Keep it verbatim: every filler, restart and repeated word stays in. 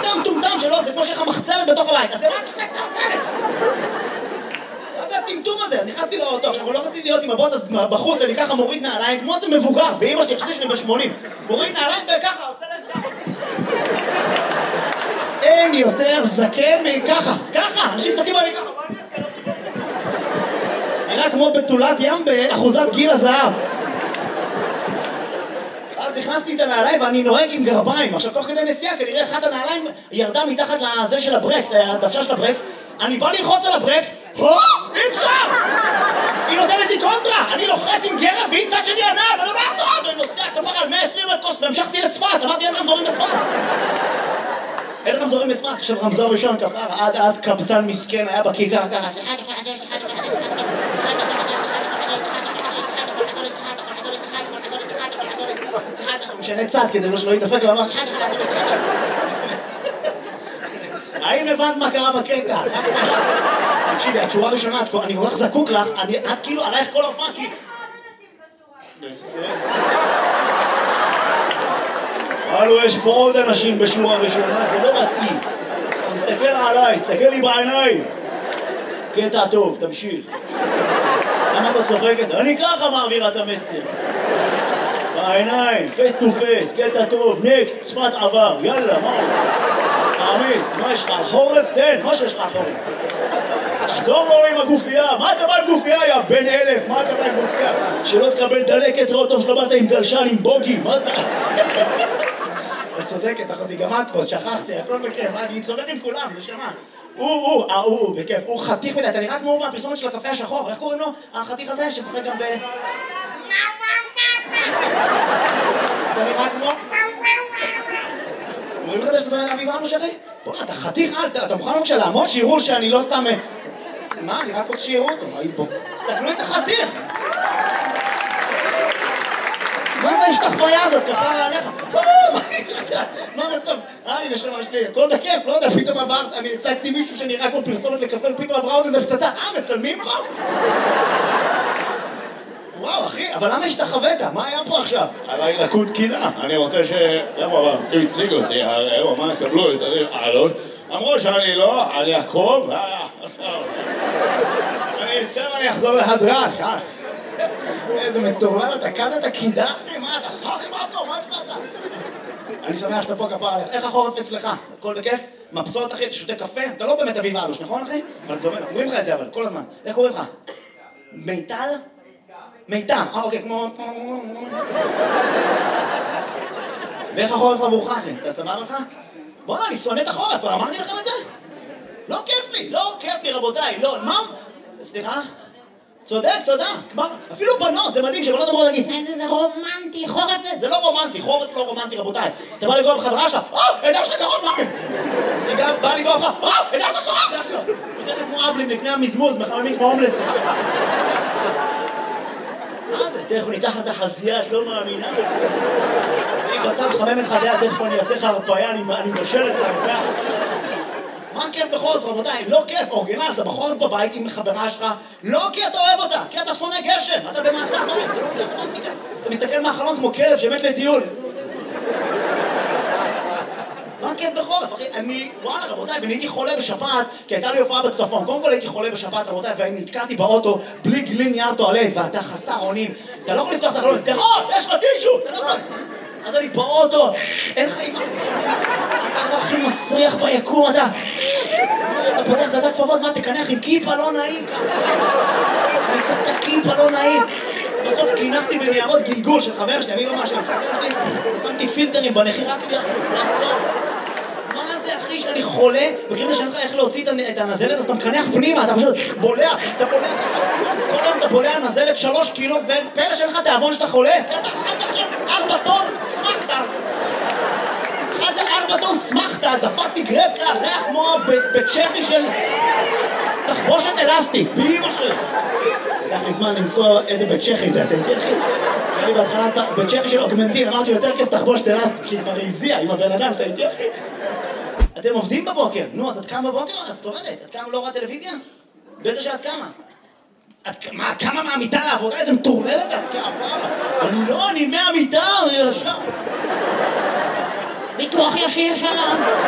המטומטם שלו, זה כמו שיש לך מחצלת בתוך הבית, אז למה צריך את המחצלת? מה זה הטמטום הזה? נכנסתי לאוטו, עכשיו לא רציתי להיות עם הבוס בחוץ, אני ככה מוריד נעליים, כמו זה מבוגר, באמא שלי, חשבתי שאני בן שמונים, מוריד נעליים וככה, עושה להם ככה. אין יותר זקן מככה, ככה, אנשים מסתכלים עלי ככה, מה אני אעשה? נראה כמו בתולת ים באחוזת גיל הזהב. אז נכנסתי את הנעליים ואני נוהג עם גרביים. עכשיו תוך כדי נסיעה כנראה אחת הנעליים ירדה מתחת לזה של הברקס, הדוושה של הברקס. אני בא ללחוץ על הברקס, הו! אי אפשר! היא נותנת לי קונטרה! אני לוחץ עם גרב והיא צד שלי הנעל! אני לא מעזור! אני נוסע כפר על מאה ועשרים לקוס והמשכתי לצפת! אמרתי אין רמזורים לצפת! אין רמזורים לצפת! עכשיו רמזור ראשון כפר, עד אז קבצן מסכן היה בכיכר ככה משנה צד כדי שלא יתדפק לו ממש. האם הבנת מה קרה בקטע? תקשיבי, התשורה הראשונה, אני כל כך זקוק לך, את כאילו עלייך כל ההופעה כי... הלו, יש פה עוד אנשים בשורה הראשונה, זה לא מתאים. תסתכל עליי, תסתכל לי בעיניים. קטע טוב, תמשיך. למה אתה צוחקת? אני ככה מעבירה את המסר. בעיניים, פייס טו פייס, קטע טוב, נקסט, צפת עבר, יאללה, מה? תעמיס, מה יש לך? חורף? תן, מה שיש לך חורף? תחזור לו עם הגופייה, מה אתה בא עם גופייה, יא בן אלף? מה אתה בא עם גופייה? שלא תקבל דלקת, ראות טוב שלא באת עם גלשן, עם בוגי, מה זה? את צודקת, אחותי, גם את פה, שכחתי, הכל בכיף, אני צודק עם כולם, נשמה. הוא, הוא, הוא, הוא, בכיף, הוא חתיך מדי, אתה נראה כמו הוא מהפרסומת של הקפה השחור, איך קוראים לו? החתיך הזה שמשחק גם ב... אתה נראה כמו... אומרים לך שאתה בן אביב אנו שרי? בוא, אתה חתיך אל, אתה מוכן בבקשה לעמוד שיראו שאני לא סתם... מה, אני רק רוצה שיראו אותו, בוא, תסתכלו איזה חתיך! מה זה השתחוויה הזאת, כפרה עליך? מה המצב? אה, אני נשמה שלי, הכל בכיף, לא יודע, פתאום עברת, אני הצגתי מישהו שנראה כמו פרסומת לקפה, פתאום עברה עוד איזה פצצה, אה, מצלמים פה? וואו, אחי, אבל למה השתחווית? מה היה פה עכשיו? עליי לקות קינה, אני רוצה ש... למה, אבל, הוא הציג אותי, הוא אמר, קבלו את העלות, אמרו שאני לא, אני אקרוב, אני אצא ואני אחזור להדרש, אה? איזה מטורלל, אתה קד את הקידה? מה, אתה סחי מאותו, מה יש לך? אני שמח שאתה פה כפרה עליך. איך החורף אצלך? הכל בכיף? מבסוט אחי, אתה שותה קפה? אתה לא באמת אביב אלוש, נכון אחי? אבל אתה אומר, אומרים לך את זה אבל, כל הזמן. איך קוראים לך? מיטל? מיטל, אה אוקיי, כמו... ואיך החורף עבורך אחי? אתה סבבה לך? בוא'נה, אני שונא את החורף, אבל אמרתי לכם את זה? לא כיף לי, לא כיף לי רבותיי, לא, מה? סליחה? צודק, תודה, כבר, אפילו בנות, זה מדהים שבנות אמרו להגיד איזה זה רומנטי, חורף זה, זה לא רומנטי, חורף לא רומנטי רבותיי. אתה בא לגוע בחברה שלך, אה, הידע שלך קרוב, מה? אני גם בא לגוע בך, אה, הידע שלך קרוב, הידע שלך. זה כמו אבלים לפני המזמוז, מחממים כמו הומלס. מה זה? תכף ניתח את החזייה, את לא מאמינה. אני בצד חמם את חדיה, תכף אני אעשה לך הרפאיה, אני מבשל את הרפאיה. מה כיף בחורף רבותיי? לא כיף, אורגינל, אתה בחורף בבית עם חברה שלך, לא כי אתה אוהב אותה, כי אתה שונא גשם, אתה במעצר בית, זה לא רומנטיקה. אתה מסתכל מהחלון כמו כלב שמת לטיול. מה כיף בחורף, אחי? אני, וואלה רבותיי, ואני הייתי חולה בשפעת, כי הייתה לי הופעה בצפון. קודם כל הייתי חולה בשפעת רבותיי, ואני נתקעתי באוטו בלי גלין נייר טואלט, ואתה חסר אונים. אתה לא יכול לפתוח את החלון, תראה, יש לך טישו, אתה לא יכול. אז אני באוטו, אין לך אימא, אתה לא הכי מסריח ביקום, אתה... אתה פותח דעת כפפות, מה תקנח עם כיפה לא נעים ככה? אני צריך את הכיפה לא נעים. בסוף כינחתי בניירות גלגול של חבר שלי, אני לא משהו, שמתי פילטרים בנחי רק לעצור. מה זה אחי שאני חולה, וכאילו שאין לך איך להוציא את הנזלת, אז אתה מקנח פנימה, אתה פשוט בולע, אתה בולע ככה. כל יום אתה בולע נזלת שלוש קילו, ופלא שאין לך תיאבון שאתה חולה. אתה אכלת עכשיו ארבע טון, שמחת. אכלת ארבע טון, שמחת, דפקתי גרפסה, ריח כמו בצ'כי של תחבושת אלסטית, באמא שלי. לקח לי זמן למצוא איזה בצ'כי זה, אתה איתי אחי? אני בהתחלה בצ'כי של אוגמנטין, אמרתי יותר כיף תחבושת אלסטית, כי היא כבר הזיעה עם הבן אדם, אתה איתי אחי? אתם עובדים בבוקר, נו, אז את קמה בבוקר? אז את עובדת, את קמה לא רואה טלוויזיה? בטח שאת קמה. מה, את קמה מהמיטה לעבודה? איזה מטורללת את קמה? אני לא, אני מהמיטה, אני ישר. ביטוח ישיר שלום.